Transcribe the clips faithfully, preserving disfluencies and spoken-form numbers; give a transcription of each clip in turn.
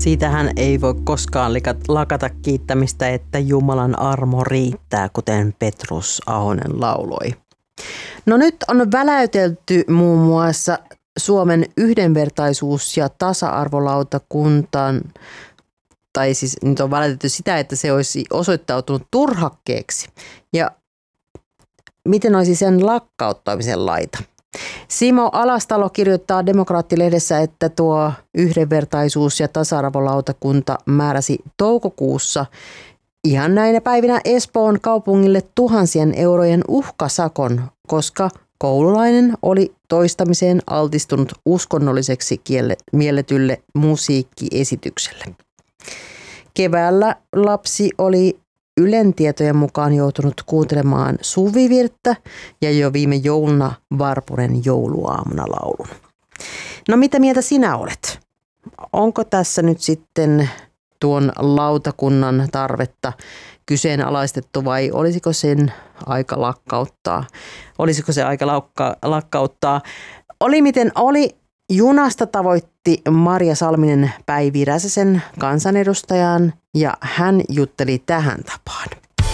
Siitähän ei voi koskaan lakata kiittämistä, että Jumalan armo riittää, kuten Petrus Ahonen lauloi. No nyt on väläytelty muun muassa Suomen yhdenvertaisuus- ja tasa-arvolautakuntaan, tai siis nyt on väläytetty sitä, että se olisi osoittautunut turhakkeeksi. Ja miten olisi sen lakkauttamisen laita? Simo Alastalo kirjoittaa Demokraatti-lehdessä, että tuo yhdenvertaisuus- ja tasa-arvolautakunta määräsi toukokuussa ihan näinä päivinä Espoon kaupungille tuhansien eurojen uhkasakon, koska koululainen oli toistamiseen altistunut uskonnolliseksi kielle, mielletylle musiikkiesitykselle. Keväällä lapsi oli Ylen tietojen mukaan joutunut kuuntelemaan suvivirttä ja jo viime jouluna Varpunen jouluaamuna laulun. No mitä mieltä sinä olet? Onko tässä nyt sitten tuon lautakunnan tarvetta kyseenalaistettu vai olisiko sen aika lakkauttaa? Olisiko se aika laukka, lakkauttaa? Oli miten oli, junasta tavoitti Maria Salminen Päivi Räsäsen kansanedustajan ja hän jutteli tähän tapaan.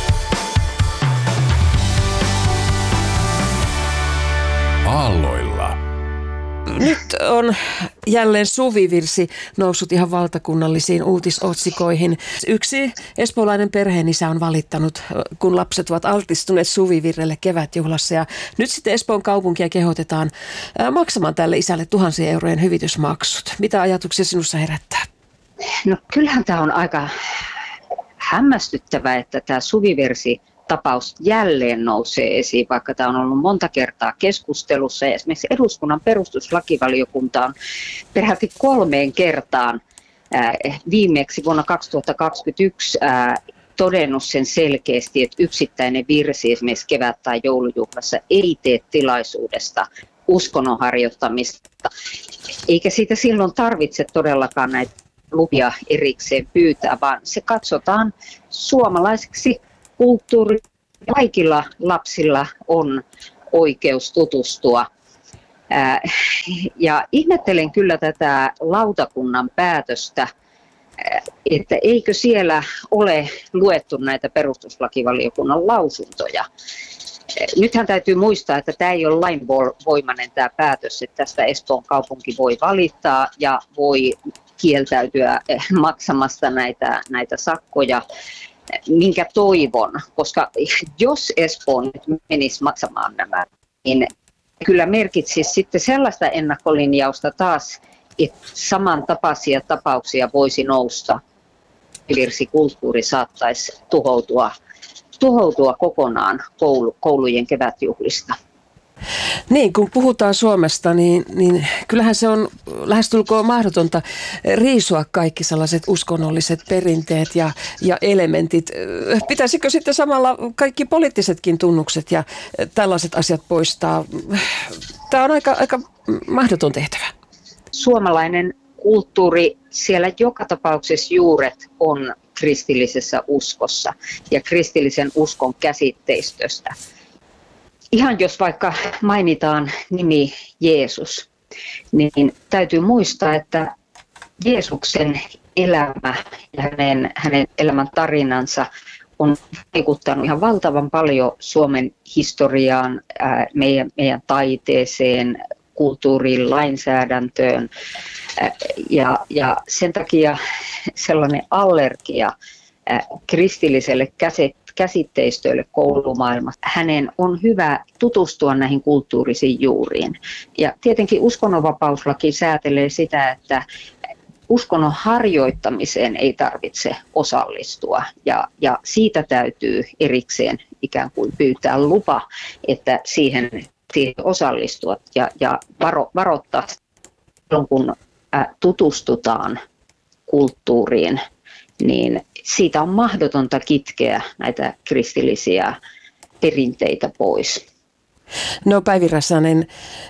Aalloilla. Nyt on jälleen suvivirsi noussut ihan valtakunnallisiin uutisotsikoihin. Yksi espoolainen perheenisä on valittanut, kun lapset ovat altistuneet suvivirrelle kevätjuhlassa. Ja nyt sitten Espoon kaupunkia kehotetaan maksamaan tälle isälle tuhansien eurojen hyvitysmaksut. Mitä ajatuksia sinussa herättää? No kyllähän tämä on aika hämmästyttävää, että tämä suvivirsi tapaus jälleen nousee esiin, vaikka tämä on ollut monta kertaa keskustelussa. Ja esimerkiksi eduskunnan perustuslakivaliokunta on peräti kolmeen kertaan ää, viimeksi vuonna kaksituhattakaksikymmentäyksi ää, todennut sen selkeästi, että yksittäinen virsi esimerkiksi kevät- tai joulujuhlassa ei tee tilaisuudesta uskonnon harjoittamista. Eikä siitä silloin tarvitse todellakaan näitä lupia erikseen pyytää, vaan se katsotaan suomalaiseksi kulttuuri. Kaikilla lapsilla on oikeus tutustua. Ää, ja ihmettelen kyllä tätä lautakunnan päätöstä, että eikö siellä ole luettu näitä perustuslakivaliokunnan lausuntoja. Nythän täytyy muistaa, että tämä ei ole lainvoimainen tämä päätös, että tästä Espoon kaupunki voi valittaa ja voi kieltäytyä maksamasta näitä, näitä sakkoja. Minkä toivon, koska jos Espoo nyt menisi maksamaan nämä, niin kyllä merkitsisi sitten sellaista ennakkolinjausta taas, että samantapaisia tapauksia voisi nousta. Virsikulttuuri saattaisi tuhoutua, tuhoutua kokonaan koulu, koulujen kevätjuhlista. Niin, kun puhutaan Suomesta, niin, niin kyllähän se on lähestulkoon mahdotonta riisua kaikki sellaiset uskonnolliset perinteet ja, ja elementit. Pitäisikö sitten samalla kaikki poliittisetkin tunnukset ja tällaiset asiat poistaa? Tämä on aika, aika mahdoton tehtävä. Suomalainen kulttuuri, siellä joka tapauksessa juuret on kristillisessä uskossa ja kristillisen uskon käsitteistöstä. Ihan jos vaikka mainitaan nimi Jeesus, niin täytyy muistaa, että Jeesuksen elämä ja hänen, hänen elämän tarinansa on vaikuttanut ihan valtavan paljon Suomen historiaan, ää, meidän, meidän taiteeseen, kulttuuriin, lainsäädäntöön. Ää, ja, ja sen takia sellainen allergia ää, kristilliselle käsitteelle, käsitteistöille koulumaailmassa. Hänen on hyvä tutustua näihin kulttuurisiin juuriin. Ja tietenkin uskonnonvapauslaki säätelee sitä, että uskonnon harjoittamiseen ei tarvitse osallistua. Ja, ja siitä täytyy erikseen ikään kuin pyytää lupa, että siihen, siihen osallistua ja, ja varo, varoittaa silloin, kun tutustutaan kulttuuriin, niin siitä on mahdotonta kitkeä näitä kristillisiä perinteitä pois. No Päivi Räsänen,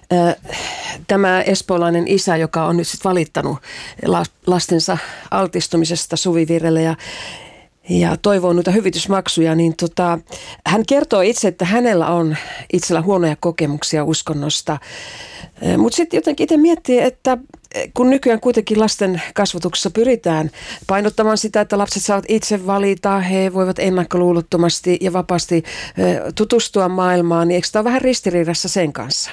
tämä espoolainen isä, joka on nyt sit valittanut lastensa altistumisesta suvivirrelle ja ja toivoo noita hyvitysmaksuja, niin tota, hän kertoo itse, että hänellä on itsellä huonoja kokemuksia uskonnosta. Mutta sitten jotenkin itse miettii, että kun nykyään kuitenkin lasten kasvatuksessa pyritään painottamaan sitä, että lapset saavat itse valita, he voivat ennakkoluulottomasti ja vapaasti tutustua maailmaan, niin eikö tämä ole vähän ristiriidassa sen kanssa?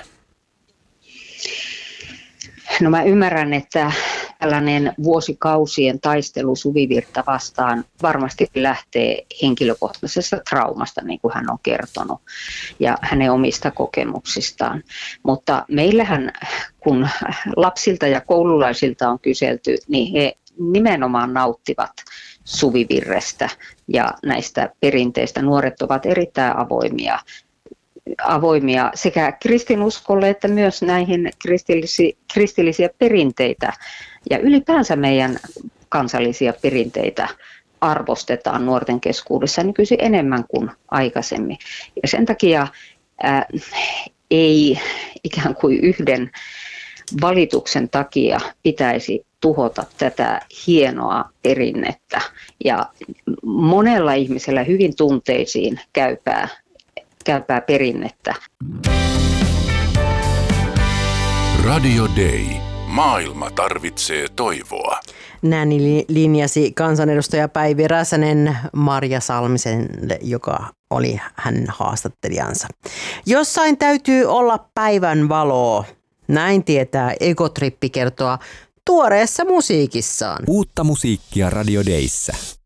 No mä ymmärrän, että tällainen vuosikausien taistelu Suvivirta vastaan varmasti lähtee henkilökohtaisesta traumasta, niin kuin hän on kertonut, ja hänen omista kokemuksistaan. Mutta meillähän, kun lapsilta ja koululaisilta on kyselty, niin he nimenomaan nauttivat Suvivirrestä ja näistä perinteistä. Nuoret ovat erittäin avoimia. avoimia sekä kristinuskolle että myös näihin kristillisi, kristillisiä perinteitä ja ylipäänsä meidän kansallisia perinteitä arvostetaan nuorten keskuudessa nykyisin enemmän kuin aikaisemmin. Ja sen takia ää, ei ikään kuin yhden valituksen takia pitäisi tuhota tätä hienoa perinnettä ja monella ihmisellä hyvin tunteisiin käypää käypää perinnettä. Radio Day. Maailma tarvitsee toivoa. Näin linjasi kansanedustaja Päivi Räsänen Marja Salmiselle, joka oli hänen haastattelijansa. Jossain täytyy olla päivän valoa. Näin tietää Egotrippi kertoa tuoreessa musiikissaan. Uutta musiikkia Radio Dayssä.